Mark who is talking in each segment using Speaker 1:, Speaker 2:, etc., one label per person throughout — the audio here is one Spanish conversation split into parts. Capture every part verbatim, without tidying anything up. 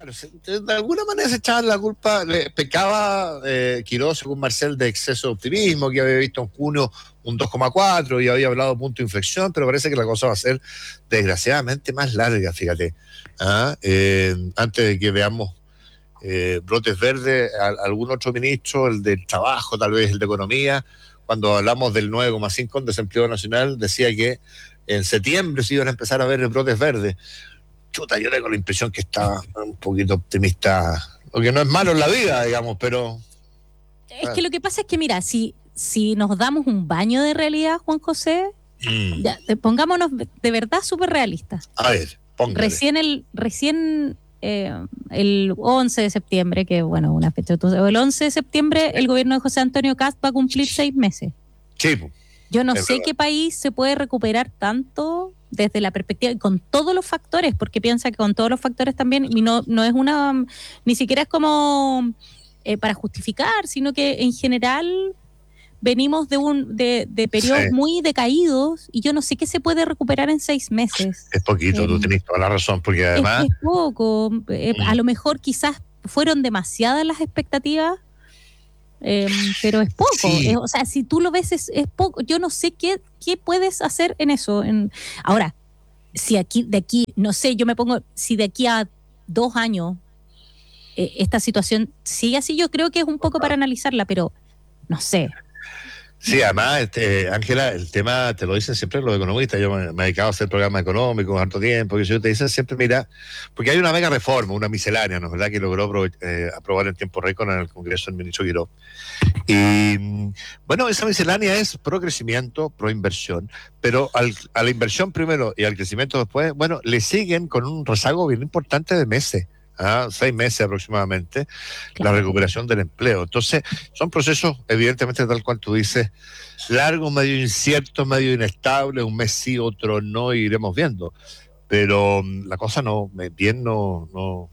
Speaker 1: Claro, se- de de alguna manera se echaban la culpa, le pecaba eh, Quirós, según Marcel, de exceso de optimismo, que había visto en junio un dos coma cuatro y había hablado de punto de inflexión, pero parece que la cosa va a ser desgraciadamente más larga, fíjate. ¿Ah? Eh, antes de que veamos eh, brotes verdes, a- algún otro ministro, el del trabajo, tal vez el de economía, cuando hablamos del nueve coma cinco en desempleo nacional, decía que en septiembre se iban a empezar a ver brotes verdes. Chuta, yo tengo la impresión que está un poquito optimista, lo que no es malo en la vida, digamos, pero...
Speaker 2: Es que lo que pasa es que, mira, si, si nos damos un baño de realidad, Juan José,
Speaker 1: Mm,
Speaker 2: ya, de- pongámonos de verdad súper realistas.
Speaker 1: a ver, póngale.
Speaker 2: Recién el, recién eh, el once de septiembre, que bueno, una fecha, entonces, el once de septiembre el gobierno de José Antonio Kast va a cumplir seis meses.
Speaker 1: Sí, po,
Speaker 2: Yo no
Speaker 1: es
Speaker 2: sé
Speaker 1: verdad.
Speaker 2: qué país se puede recuperar tanto desde la perspectiva, y con todos los factores, porque piensa que con todos los factores también, y no, no es una, ni siquiera es como eh, para justificar, sino que en general venimos de un de, de periodos
Speaker 1: Sí,
Speaker 2: muy decaídos y yo no sé qué se puede recuperar en seis meses.
Speaker 1: es poquito,
Speaker 2: Eh,
Speaker 1: tú tenés toda la razón, porque
Speaker 2: es,
Speaker 1: además...
Speaker 2: es poco, eh, a
Speaker 1: Mm,
Speaker 2: lo mejor quizás fueron demasiadas las expectativas, eh, pero es poco.
Speaker 1: sí,
Speaker 2: Eh, o sea, si tú lo ves, es, es poco. Yo no sé qué, qué puedes hacer en eso. En, ahora, si aquí, de aquí, no sé, yo me pongo, si de aquí a dos años eh, esta situación sigue así, yo creo que es un poco para analizarla, pero no sé.
Speaker 1: sí, además, este, Ángela, el tema te lo dicen siempre los economistas. Yo me, me he dedicado a hacer programas económicos harto tiempo, que yo te dicen siempre, mira, porque hay una mega reforma, una miscelánea, ¿no es verdad?, que logró apro- eh, aprobar en tiempo récord en el Congreso el ministro Quiró. Y mm, bueno, esa miscelánea es pro crecimiento, pro inversión, pero al, a la inversión primero y al crecimiento después, bueno, le siguen con un rezago bien importante de meses. ¿Ah? Seis meses aproximadamente, la
Speaker 2: Claro.
Speaker 1: recuperación del empleo. Entonces, son procesos, evidentemente, tal cual tú dices, largos, medio inciertos, medio inestables, un mes sí, otro no, y iremos viendo. Pero mm, la cosa no, me- bien no, no,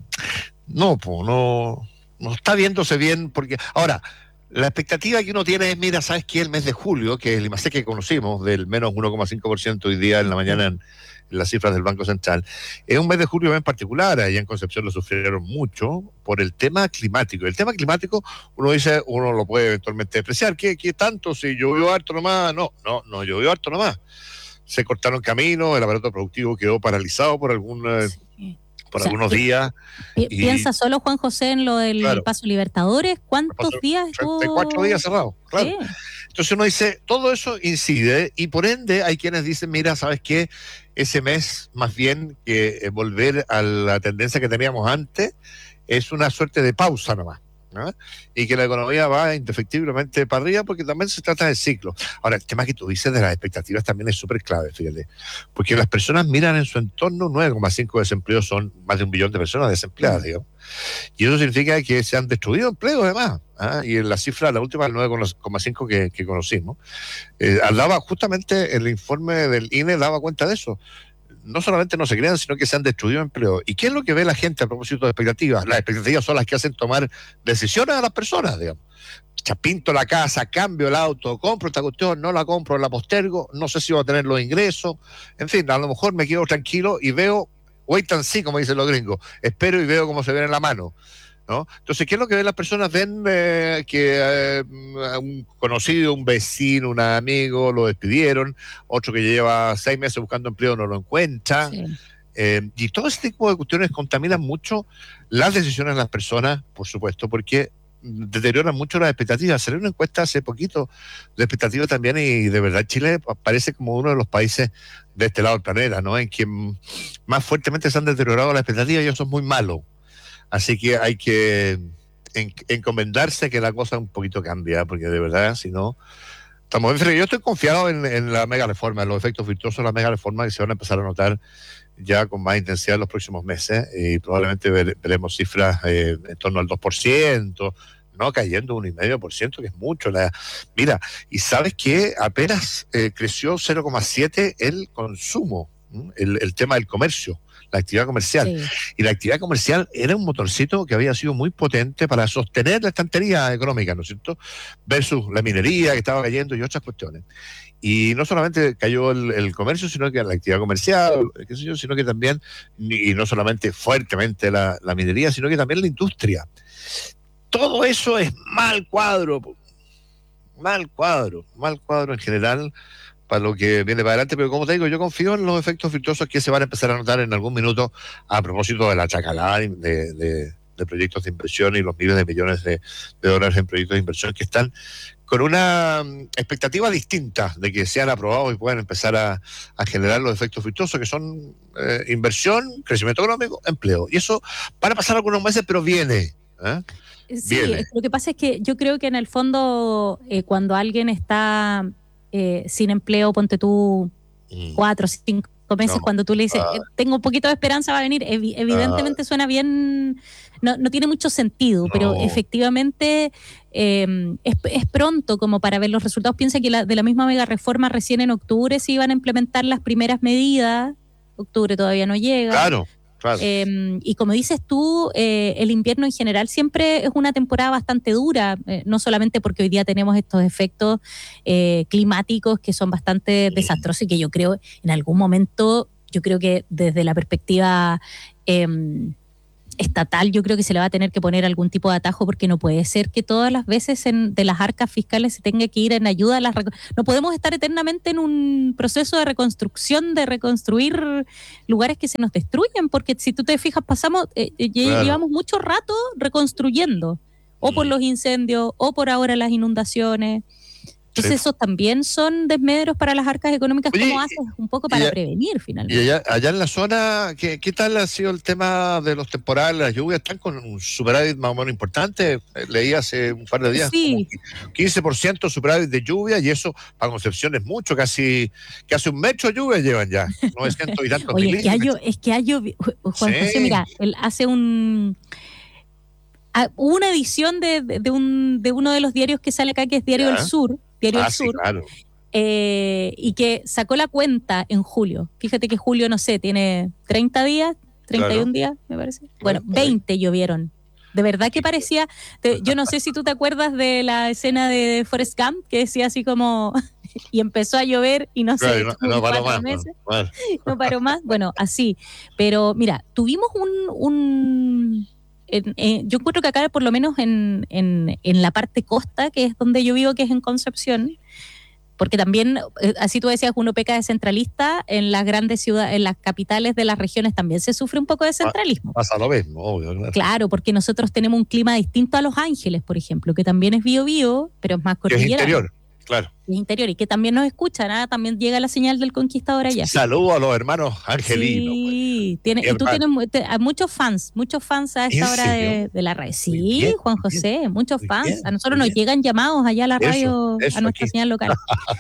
Speaker 1: no, po, no, no está viéndose bien, porque ahora, la expectativa que uno tiene es, mira, ¿sabes qué? El mes de julio, que es el IMASEC que conocimos, del menos uno coma cinco por ciento hoy día en la mañana en, en las cifras del Banco Central, es un mes de julio en particular, allá en Concepción lo sufrieron mucho por el tema climático. El tema climático, uno dice, uno lo puede eventualmente despreciar, ¿qué, qué tanto? Si llovió harto nomás, no, no, no llovió harto nomás. Se cortaron caminos, el aparato productivo quedó paralizado por algún, eh,
Speaker 2: Sí. O
Speaker 1: por
Speaker 2: sea,
Speaker 1: algunos
Speaker 2: pi-
Speaker 1: días.
Speaker 2: pi-
Speaker 1: Y
Speaker 2: piensa solo Juan José en lo del
Speaker 1: claro,
Speaker 2: Paso Libertadores.
Speaker 1: me pasó
Speaker 2: ¿Cuántos días
Speaker 1: treinta y cuatro
Speaker 2: estuvo?
Speaker 1: días cerrado, claro.
Speaker 2: Sí,
Speaker 1: Entonces uno dice, todo eso incide y por ende hay quienes dicen, mira, ¿sabes qué? Ese mes, más bien que eh, volver a la tendencia que teníamos antes, es una suerte de pausa nomás. ¿No? Y que la economía va indefectiblemente para arriba porque también se trata de ciclo. Ahora, el tema que tú dices de las expectativas también es súper clave, fíjate, porque las personas miran en su entorno, nueve coma cinco desempleos son más de un billón de personas desempleadas, digamos. Y eso significa que se han destruido empleos además. ¿Ah? Y en la cifra, la última, el nueve coma cinco que, que conocimos, eh, hablaba justamente el informe del I N E, daba cuenta de eso. No solamente no se crean, sino que se han destruido empleos. ¿Y qué es lo que ve la gente a propósito de expectativas? Las expectativas son las que hacen tomar decisiones a las personas, digamos. Ya pinto la casa, cambio el auto, compro esta cuestión, no la compro, la postergo, no sé si voy a tener los ingresos. En fin, a lo mejor me quedo tranquilo y veo, wait and see, como dicen los gringos. Espero y veo cómo se ven en la mano. ¿No? Entonces, ¿qué es lo que ven las personas? Ven eh, que eh, un conocido, un vecino, un amigo lo despidieron, otro que lleva seis meses buscando empleo no lo encuentra,
Speaker 2: sí.
Speaker 1: eh, y todo este tipo de cuestiones contaminan mucho las decisiones de las personas, por supuesto, porque deterioran mucho las expectativas. Salió una encuesta hace poquito de expectativas también y de verdad Chile parece como uno de los países de este lado del planeta, ¿no? En que más fuertemente se han deteriorado las expectativas y eso es muy malo. Así que hay que en, encomendarse que la cosa un poquito cambia, porque de verdad, si no, estamos en frío. Yo estoy confiado en, en la mega reforma, en los efectos virtuosos de la mega reforma que se van a empezar a notar ya con más intensidad en los próximos meses y probablemente ver, veremos cifras eh, en torno al dos por ciento, no cayendo un coma cinco por ciento, que es mucho. La, mira, y sabes que apenas eh, creció cero coma siete el consumo, el, el tema del comercio. la actividad comercial. Sí. Y la actividad comercial era un motorcito que había sido muy potente para sostener la estantería económica, ¿no es cierto? Versus la minería que estaba cayendo y otras cuestiones. Y no solamente cayó el, el comercio, sino que la actividad comercial, qué sé yo, sino que también, y no solamente fuertemente la, la minería, sino que también la industria. Todo eso es mal cuadro, mal cuadro, mal cuadro en general para lo que viene para adelante, pero como te digo, yo confío en los efectos virtuosos que se van a empezar a notar en algún minuto a propósito de la chacalada de, de, de proyectos de inversión y los miles de millones de, de dólares en proyectos de inversión que están con una expectativa distinta de que sean aprobados y puedan empezar a, a generar los efectos virtuosos, que son eh, inversión, crecimiento económico, empleo. Y eso van a pasar algunos meses, pero viene. ¿eh?
Speaker 2: Sí, viene. Lo que pasa es que yo creo que en el fondo, eh, cuando alguien está eh, sin empleo, ponte tú mm. cuatro, cinco meses, no. cuando tú le dices, ah. tengo un poquito de esperanza, va a venir, Ev- evidentemente ah. suena bien... No, no tiene mucho sentido, no. pero efectivamente eh, es, es pronto como para ver los resultados. Piensa que la, de la misma mega reforma recién en octubre se iban a implementar las primeras medidas. Octubre todavía no llega.
Speaker 1: Claro, claro.
Speaker 2: Eh, y como dices tú, eh, el invierno en general siempre es una temporada bastante dura, eh, no solamente porque hoy día tenemos estos efectos eh, climáticos que son bastante desastrosos y que yo creo en algún momento, yo creo que desde la perspectiva... Eh, estatal, yo creo que se le va a tener que poner algún tipo de atajo, porque no puede ser que todas las veces en, de las arcas fiscales se tenga que ir en ayuda a las... No podemos estar eternamente en un proceso de reconstrucción, de reconstruir lugares que se nos destruyen, porque si tú te fijas, pasamos, eh, claro. llevamos mucho rato reconstruyendo, o por los incendios, o por ahora las inundaciones. Entonces, sí. esos también son desmedros para las arcas económicas. Oye, ¿cómo haces un poco para
Speaker 1: ya,
Speaker 2: prevenir finalmente?
Speaker 1: Y allá, allá en la zona, ¿qué, ¿qué tal ha sido el tema de los temporales, las lluvias? ¿Están con un superávit más o menos importante? Leí hace un par de días,
Speaker 2: sí.
Speaker 1: como quince por ciento superávit de lluvia, y eso para Concepción es mucho, casi, casi un metro de lluvia llevan ya, novecientos y tantos
Speaker 2: Oye,
Speaker 1: milímetros.
Speaker 2: Es que ha llovido, Juan sí. José, mira, él hace un... Hubo una edición de, de, de, un, de uno de los diarios que sale acá, que es Diario ya. del Sur, Diario
Speaker 1: ah,
Speaker 2: del Sur,
Speaker 1: sí, claro.
Speaker 2: eh, y que sacó la cuenta en julio. Fíjate que julio, no sé, tiene treinta días, treinta y uno claro. días, me parece. Bueno, bueno veinte llovieron. De verdad que parecía, te, yo no sé si tú te acuerdas de la escena de Forrest Gump, que decía así como, y empezó a llover y no
Speaker 1: claro,
Speaker 2: sé,
Speaker 1: no, no paró más.
Speaker 2: Meses,
Speaker 1: bueno.
Speaker 2: No paró más, bueno, así. Pero mira, tuvimos un... un En, eh, yo encuentro que acá, por lo menos en, en, en la parte costa, que es donde yo vivo, que es en Concepción, porque también, eh, así tú decías, uno peca de centralista, en las grandes ciudades, en las capitales de las regiones también se sufre un poco de centralismo.
Speaker 1: Pasa lo mismo, obvio. Claro.
Speaker 2: claro, porque nosotros tenemos un clima distinto a Los Ángeles, por ejemplo, que también es Biobío, pero es más cordillerano.
Speaker 1: Es interior, claro.
Speaker 2: Es interior, y que también nos escuchan, ¿eh? También llega la señal del Conquistador allá.
Speaker 1: Saludos a los hermanos angelinos.
Speaker 2: Sí, tiene, y tú tienes te, muchos fans, muchos fans a esta hora de, de la radio. Sí, bien, Juan José, bien, muchos fans. Bien, a nosotros nos bien. llegan llamados allá a la radio, eso, eso a nuestra aquí. señal local.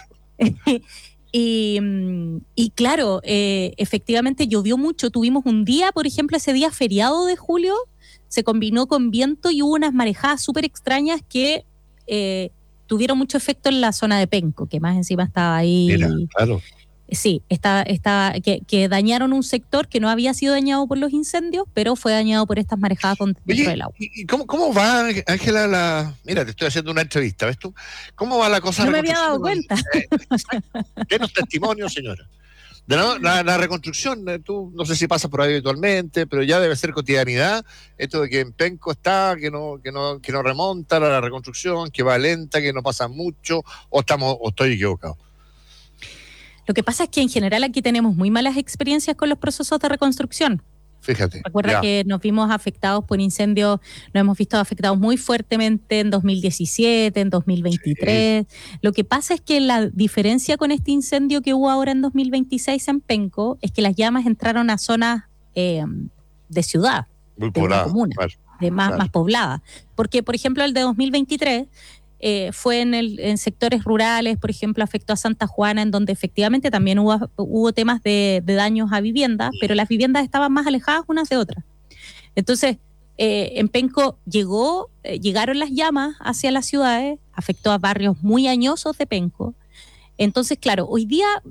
Speaker 2: y, y claro, eh, efectivamente llovió mucho. Tuvimos un día, por ejemplo, ese día feriado de julio, se combinó con viento y hubo unas marejadas súper extrañas que... Eh, tuvieron mucho efecto en la zona de Penco, que más encima estaba ahí.
Speaker 1: Mira, claro.
Speaker 2: Sí, estaba, estaba, que, que dañaron un sector que no había sido dañado por los incendios, pero fue dañado por estas marejadas dentro
Speaker 1: Oye,
Speaker 2: del agua.
Speaker 1: ¿Y cómo, cómo va, Ángela? La... Mira, te estoy haciendo una entrevista, ¿ves tú? ¿Cómo va la cosa?
Speaker 2: No me había dado cuenta.
Speaker 1: Eh, denos testimonio, señora. De la, la, la reconstrucción, tú no sé si pasas por ahí habitualmente, pero ya debe ser cotidianidad, esto de que en Penco está, que no, que no, que no remonta la, la reconstrucción, que va lenta, que no pasa mucho, o estamos, o estoy equivocado.
Speaker 2: Lo que pasa es que en general aquí tenemos muy malas experiencias con los procesos de reconstrucción.
Speaker 1: Fíjate.
Speaker 2: Recuerda
Speaker 1: ya.
Speaker 2: que nos vimos afectados por incendios, nos hemos visto afectados muy fuertemente en dos mil diecisiete, en dos mil veintitrés. Sí. Lo que pasa es que la diferencia con este incendio que hubo ahora en dos mil veintiséis en Penco es que las llamas entraron a zonas eh, de ciudad,
Speaker 1: muy
Speaker 2: de
Speaker 1: poblada,
Speaker 2: una comuna,
Speaker 1: claro,
Speaker 2: de más,
Speaker 1: claro.
Speaker 2: más poblada. Porque, por ejemplo, el de dos mil veintitrés... Eh, fue en, el, en sectores rurales, por ejemplo, afectó a Santa Juana, en donde efectivamente también hubo, hubo temas de, de daños a viviendas, pero las viviendas estaban más alejadas unas de otras. Entonces, eh, en Penco llegó, eh, llegaron las llamas hacia las ciudades, afectó a barrios muy añosos de Penco. Entonces, claro, hoy día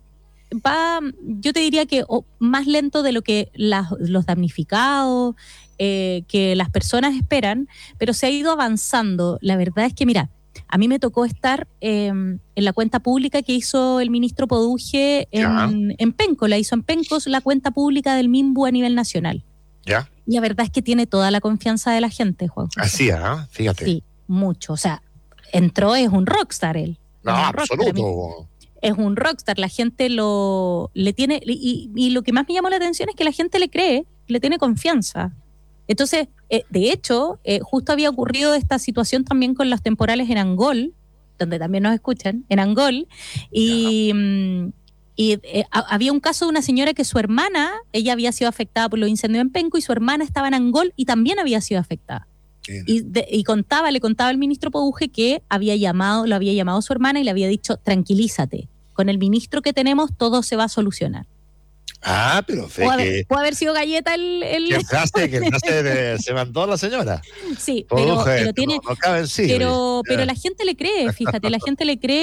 Speaker 2: va, yo te diría que oh, más lento de lo que las, los damnificados, eh, que las personas esperan, pero se ha ido avanzando. La verdad es que, mira, a mí me tocó estar eh, en la cuenta pública que hizo el ministro Poduje en, en Penco, la hizo en Pencos, la cuenta pública del MIMBU a nivel nacional.
Speaker 1: ¿Ya?
Speaker 2: Y la verdad es que tiene toda la confianza de la gente, Juan José.
Speaker 1: Así, ¿ah? Fíjate.
Speaker 2: Sí, mucho. O sea, entró, es un rockstar él.
Speaker 1: No,
Speaker 2: es un rockstar.
Speaker 1: absoluto.
Speaker 2: Es un rockstar, la gente lo le tiene, y, y lo que más me llamó la atención es que la gente le cree, le tiene confianza. Entonces, eh, de hecho, eh, justo había ocurrido esta situación también con los temporales en Angol, donde también nos escuchan, en Angol, y, mm, y eh, a- había un caso de una señora que su hermana, ella había sido afectada por los incendios en Penco y su hermana estaba en Angol y también había sido afectada.
Speaker 1: Sí.
Speaker 2: Y, de- y contaba, le contaba al ministro Poduje que había llamado, lo había llamado su hermana y le había dicho, tranquilízate, con el ministro que tenemos todo se va a solucionar.
Speaker 1: Ah, pero fe
Speaker 2: Puede
Speaker 1: que...
Speaker 2: haber, puede haber sido galleta el... el-
Speaker 1: Que entraste, que entraste de- se mandó la señora.
Speaker 2: sí, pero,
Speaker 1: Produje,
Speaker 2: pero tiene...
Speaker 1: no, no cabe en sí.
Speaker 2: Pero,
Speaker 1: oye.
Speaker 2: pero
Speaker 1: Ya.
Speaker 2: la gente le cree, fíjate, la gente le cree